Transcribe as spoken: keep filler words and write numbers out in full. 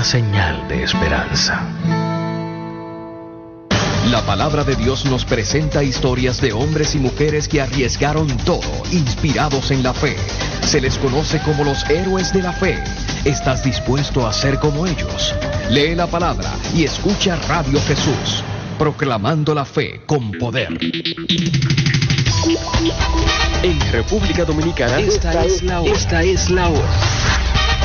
una señal de esperanza. La palabra de Dios nos presenta historias de hombres y mujeres que arriesgaron todo, inspirados en la fe. Se les conoce como los héroes de la fe. ¿Estás dispuesto a ser como ellos? Lee la palabra y escucha Radio Jesús, proclamando la fe con poder. En República Dominicana, esta es la hora. Esta es la hora.